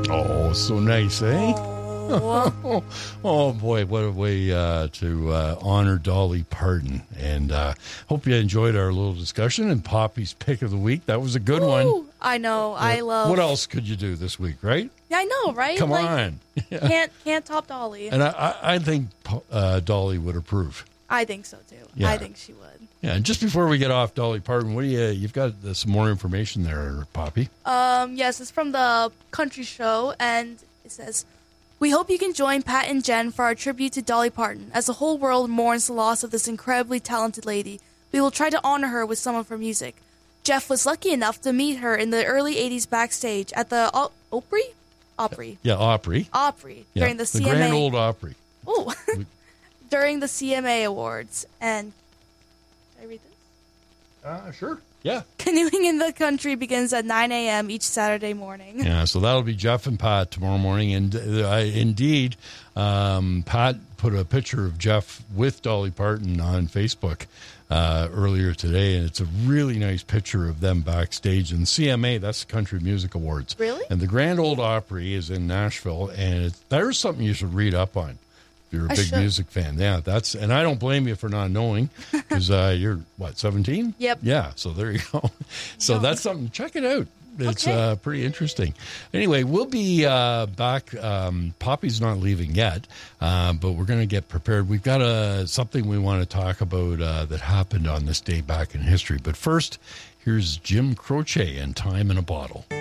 Oh, so nice, eh? Oh. Oh, boy, what a way to honor Dolly Parton. And hope you enjoyed our little discussion and Poppy's pick of the week. That was a good one. I know. I love. What else could you do this week, right? Yeah, I know, right? Come on. Can't top Dolly. And I think Dolly would approve. I think so, too. Yeah. I think she would. Yeah, and just before we get off Dolly Parton, what do you've got some more information there, Poppy? Yes, it's from the country show, and it says, "We hope you can join Pat and Jen for our tribute to Dolly Parton. As the whole world mourns the loss of this incredibly talented lady, we will try to honor her with some of her music. Jeff was lucky enough to meet her in the early 80s backstage at the Opry. Yeah, Opry. Yeah, During the CMA. The Grand Old Opry. Oh, during the CMA Awards. And can I read this? Sure. Yeah. Canoeing in the country begins at 9 a.m. each Saturday morning. Yeah, so that'll be Jeff and Pat tomorrow morning. And indeed, Pat put a picture of Jeff with Dolly Parton on Facebook earlier today, and it's a really nice picture of them backstage. And CMA, that's the Country Music Awards. Really? And the Grand Old Opry is in Nashville, and there's something you should read up on. If you're a big music fan. Yeah, and I don't blame you for not knowing, because you're, 17? Yep. Yeah, so there you go. So that's something, check it out. It's pretty interesting. Anyway, we'll be back. Poppy's not leaving yet, but we're going to get prepared. We've got something we want to talk about that happened on this day back in history. But first, here's Jim Croce and Time in a Bottle.